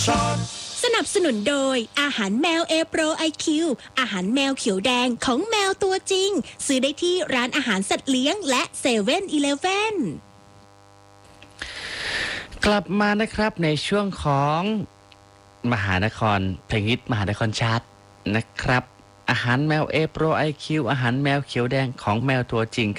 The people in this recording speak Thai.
สนับสนุนโดยอาหารแมวเอโปรไอคิวอาหารแมวเขียวแดงของแมวตัวจริงซื้อได้ที่ร้านอาหารสัตว์เลี้ยงและ7-Eleven กลับมานะครับในช่วงของมหานครเพลงฮิตมหานครชาร์ตนะครับอาหารแมวเอโปรไอคิวอาหารแมวเขียวแดงของแมวตัวจริง